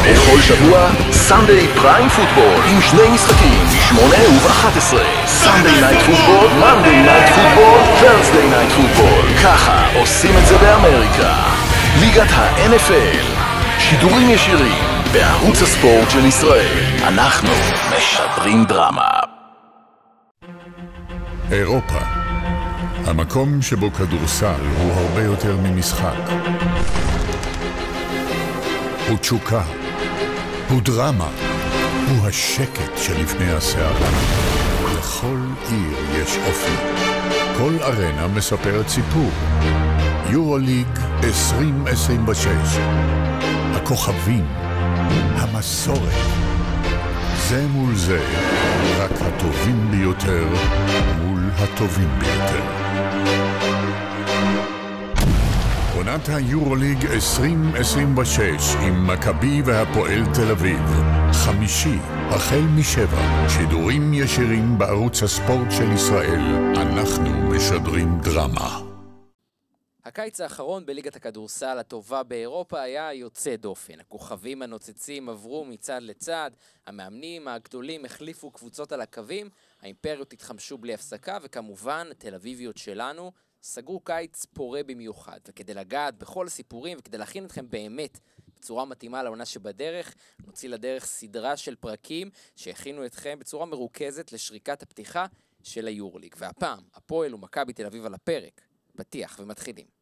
בכל שבוע, סנדיי פריים פוטבול עם שני משחקים ב8 וב11. סנדיי נייט פוטבול, מנדיי נייט פוטבול, ת'רסדיי נייט פוטבול. ככה עושים את זה באמריקה. ליגת ה-NFL, שידורים ישירים בערוץ הספורט של ישראל. אנחנו משדרים דרמה. אירופה, המקום שבו כדורסל הוא הרבה יותר ממשחק. הוא תשוקה, הוא דרמה, הוא השקט שלפני הסערה. לכל עיר יש אופי, כל ארנה מספרת סיפור. יורוליג 2026, הכוכבים, המסורת, זה מול זה, רק הטובים ביותר מול הטובים ביותר. עונת היורוליג 2026 עם מכבי והפועל תל אביב. חמישי, החל מ7, שידורים ישירים בערוץ הספורט של ישראל. אנחנו משדרים דרמה. הקיץ האחרון בליגת הכדורסל הטובה באירופה היה יוצא דופן. הכוכבים הנוצצים עברו מצד לצד, המאמנים הגדולים החליפו קבוצות על הקווים, האימפריות התחמשו בלי הפסקה, וכמובן תל אביביות שלנו סגרו קיץ פורה במיוחד. וכדי לגעת בכל הסיפורים וכדי להכין אתכם באמת בצורה מתאימה לעונה שבדרך, נוציא לדרך סדרה של פרקים שהכינו אתכם בצורה מרוכזת לשריקת הפתיחה של היורוליג. והפעם, הפועל ומכבי תל אביב על הפרק. פתיח ומתחילים.